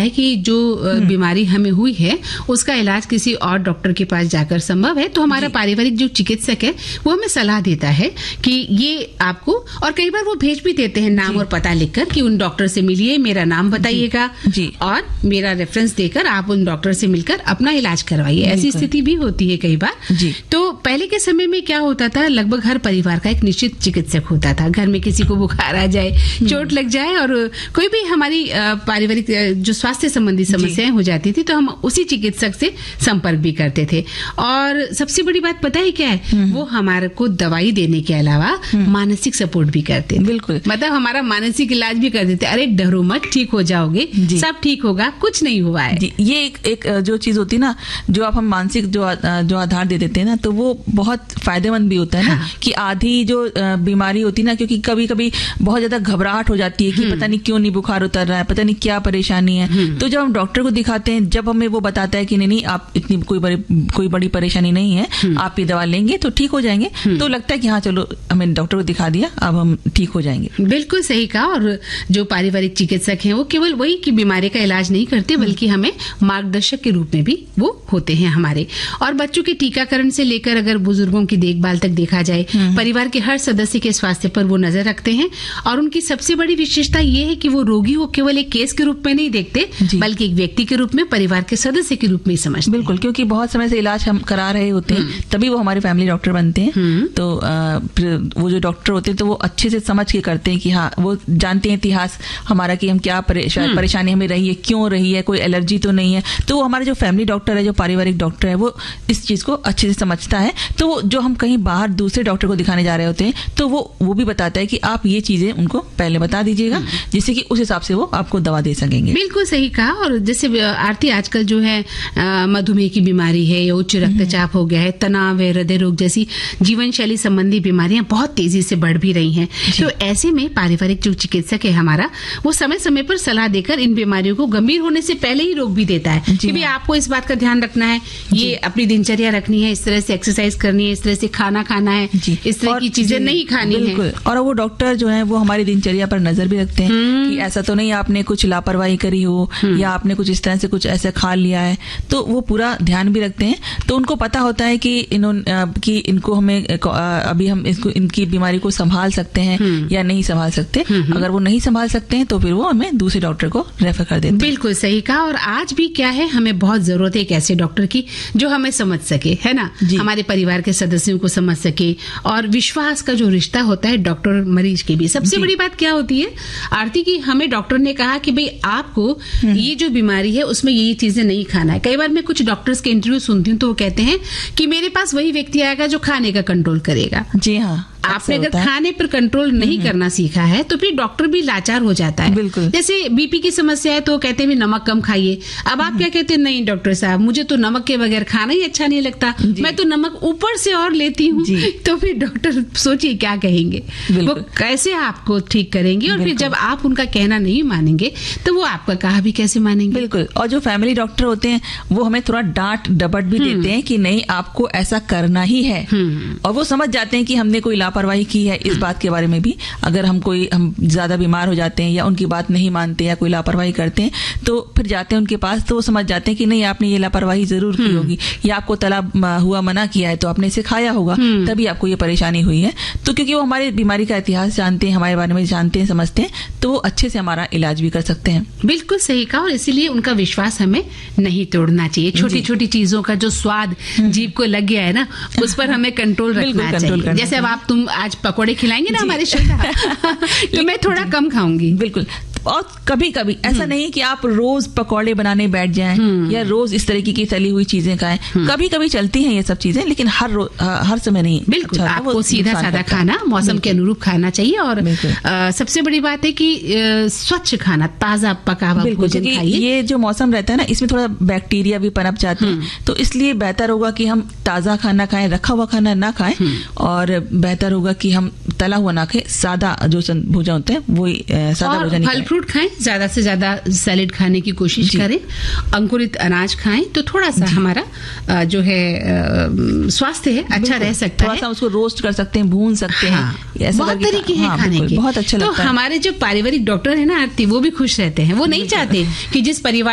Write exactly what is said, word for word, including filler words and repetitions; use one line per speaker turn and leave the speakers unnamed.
है कि जो बीमारी हमें हुई है उसका इलाज किसी और डॉक्टर के पास जाकर संभव है, तो हमारा पारिवारिक जो चिकित्सक है वो हमें सलाह देता है कि ये आपको, और कई बार वो भेज भी देते हैं नाम और पता लिखकर कि उन डॉक्टर से मिलिए, मेरा नाम बताइएगा और मेरा रेफरेंस देकर आप उन डॉक्टर से मिलकर अपना इलाज करवाइए। ऐसी स्थिति भी होती है कई बार। तो पहले के समय में क्या होता था, लगभग हर परिवार का एक निश्चित चिकित्सक होता था। घर में किसी को बुखार आ जाए, चोट लग जाए और कोई भी हमारी पारिवारिक जो स्वास्थ्य संबंधी समस्याएं हो जाती थी तो हम उसी चिकित्सक से संपर्क भी करते थे। और सबसे बड़ी बात पता है क्या है, वो हमारे को दवाई देने के अलावा मानसिक सपोर्ट भी करते थे।
बिल्कुल,
मतलब हमारा मानसिक इलाज भी कर देते। अरे डरो मत, ठीक हो जाओगे, सब ठीक होगा, कुछ नहीं हुआ है।
ये एक, एक जो चीज होती है ना, जो आप हम मानसिक जो जो आधार दे देते हैं ना, तो वो बहुत फायदेमंद भी होता है ना। हाँ। कि आधी जो बीमारी होती है ना, क्योंकि कभी कभी बहुत ज्यादा घबराहट हो जाती है कि पता नहीं क्यों नहीं बुखार उतर रहा है, पता नहीं क्या परेशानी है। तो जब हम डॉक्टर को दिखाते हैं, जब हमें वो बताता है कि नहीं नहीं आप इतनी कोई बड़ी कोई बड़ी परेशानी नहीं है, आप ये दवा लेंगे तो ठीक हो जाएंगे, तो लगता है कि हाँ चलो हमें डॉक्टर को दिखा दिया, अब हम ठीक हो जाएंगे।
बिल्कुल सही कहा। और जो पारिवारिक चिकित्सक हैं वो केवल वही की बीमारी का इलाज नहीं करते, बल्कि हमें मार्गदर्शक के रूप में भी वो होते हैं हमारे। और बच्चों के टीकाकरण से लेकर अगर बुजुर्गों की देखभाल तक देखा जाए, परिवार के हर सदस्य के स्वास्थ्य पर वो नजर रखते हैं। और उनकी सबसे बड़ी विशेषता ये है कि वो रोगी को केवल एक केस के रूप में नहीं देखते, बल्कि एक व्यक्ति के रूप में, परिवार के सदस्य के रूप में समझते हैं।
बिल्कुल, क्योंकि बहुत समय से इलाज हम करा रहे होते हैं, तभी वो हमारे फैमिली डॉक्टर बनते हैं। तो आ, वो जो डॉक्टर होते हैं तो वो अच्छे से समझ के करते हैं कि हाँ वो जानते हैं इतिहास हमारा कि हम क्या परेशानी परेशानी हमें रही है, क्यों रही है, कोई एलर्जी तो नहीं है। तो वो हमारे जो फैमिली डॉक्टर है, जो पारिवारिक डॉक्टर है, वो इस चीज को अच्छे से समझता है। तो जो हम कहीं बाहर दूसरे डॉक्टर को दिखाने जा रहे होते हैं तो वो वो भी बताता है कि आप ये चीजें उनको पहले बता दीजिएगा, जिससे कि उस हिसाब से वो आपको दवा दे सकेंगे।
बिल्कुल सही कहा। और जैसे आरती आजकल जो है मधुमेह की बीमारी है, या उच्च रक्तचाप हो गया है, तनाव है, हृदय रोग जैसी जीवन शैली संबंधी बीमारियां बहुत तेजी से बढ़ भी रही हैं। तो ऐसे में पारिवारिक जो चिकित्सक है हमारा, वो समय समय पर सलाह देकर इन बीमारियों को गंभीर होने से पहले ही रोक भी देता है कि भाई आपको इस बात का ध्यान रखना है, ये अपनी दिनचर्या रखनी है, इस तरह से एक्सरसाइज करनी है, इस तरह से खाना खाना है, इस तरह की चीजें नहीं खानी है।
और वो डॉक्टर जो है वो हमारी दिनचर्या पर नजर भी रखते हैं कि ऐसा तो नहीं आपने कुछ लापरवाही करी हो, या आपने कुछ इस तरह से कुछ ऐसा खा लिया है, तो वो पूरा ध्यान भी रखते हैं। तो उनको पता होता है कि इन्होंने कि इनको हमें अभी हम इसको इनकी बीमारी को संभाल सकते हैं या नहीं संभाल सकते। अगर वो नहीं संभाल सकते हैं तो फिर वो हमें दूसरे डॉक्टर को रेफर कर देते हैं।
बिल्कुल सही कहा। और आज भी क्या है, हमें बहुत जरूरत है एक ऐसे डॉक्टर की जो हमें समझ सके, है ना, हमारे परिवार के सदस्यों को समझ सके। और विश्वास का जो रिश्ता होता है डॉक्टर मरीज के भी, सबसे बड़ी बात क्या होती है आरती की, हमें डॉक्टर ने कहा कि भाई आपको ये जो बीमारी है उसमें ये चीजें नहीं खाना है। कई बार मैं कुछ डॉक्टर्स के इंटरव्यू सुनती हूँ तो वो कहते हैं कि मेरे पास वही व्यक्ति आएगा जो खाने का कंट्रोल करेगा।
जी हाँ,
आपने अगर खाने पर कंट्रोल नहीं करना सीखा है तो फिर डॉक्टर भी लाचार हो जाता है।
बिल्कुल।
जैसे बीपी की समस्या है तो कहते हैं नमक कम खाइए। अब आप क्या कहते हैं, नहीं डॉक्टर साहब मुझे तो नमक के बगैर खाना ही अच्छा नहीं लगता, मैं तो नमक ऊपर से और लेती हूँ। तो फिर डॉक्टर सोचिए क्या कहेंगे, वो कैसे आपको ठीक करेंगे। और फिर जब आप उनका कहना नहीं मानेंगे तो वो आपका कहा भी कैसे मानेंगे।
बिल्कुल। और जो फैमिली डॉक्टर होते हैं वो हमें थोड़ा डांट डपट भी देते हैं कि नहीं आपको ऐसा करना ही है, और वो समझ जाते हैं कि हमने कोई लापरवाही की है। इस बात के बारे में भी अगर हम कोई हम ज्यादा बीमार हो जाते हैं या उनकी बात नहीं मानते या कोई लापरवाही करते हैं तो फिर जाते हैं उनके पास, तो वो समझ जाते हैं कि नहीं आपने ये लापरवाही जरूर की होगी, या आपको तला हुआ मना किया है तो आपने इसे खाया होगा, तभी आपको ये परेशानी हुई है। तो क्योंकि वो हमारी बीमारी का इतिहास जानते हैं, हमारे बारे में जानते हैं, समझते हैं, तो वो अच्छे से हमारा इलाज भी कर सकते हैं।
बिल्कुल सही कहा। और इसीलिए उनका विश्वास हमें नहीं तोड़ना चाहिए। छोटी छोटी चीजों का जो स्वाद जीभ को लग गया है ना, उस पर हमें कंट्रोल रखना चाहिए। जैसे अब आप तुम आज पकोड़े खिलाएंगे ना हमारे शरीर तो मैं थोड़ा कम खाऊंगी।
बिल्कुल। और कभी कभी ऐसा नहीं कि आप रोज पकौड़े बनाने बैठ जाएं या रोज इस तरीके की तली हुई चीजें खाएं। कभी कभी चलती हैं ये सब चीजें, लेकिन हर हर समय नहीं।
बिल्कुल। अच्छा, आपको सीधा साधा खाना, मौसम के अनुरूप खाना चाहिए। और आ, सबसे बड़ी बात है कि आ, स्वच्छ खाना, ताजा पका हुआ भोजन खाइए।
ये जो मौसम रहता है ना, इसमें थोड़ा बैक्टीरिया भी पनप जाते हैं, तो इसलिए बेहतर होगा कि हम ताजा खाना खाएं, रखा हुआ खाना ना खाएं। और बेहतर होगा कि हम तला हुआ ना खाएं, सादा जो भोजन होते हैं वही सादा भोजन खाएं।
फ्रूट खाएं, ज्यादा से ज्यादा सैलेड खाने की कोशिश करें, अंकुरित अनाज खाएं, तो थोड़ा सा हमारा जो है स्वास्थ्य है अच्छा रह सकता है।
थोड़ा सा उसको रोस्ट कर सकते हैं, भून सकते हैं। हाँ,
ऐसा बहुत तरीके हैं खाने के,
बहुत अच्छा लगता है।
तो हमारे जो पारिवारिक डॉक्टर है ना आरती, वो भी खुश रहते हैं। वो नहीं चाहते कि जिस परिवार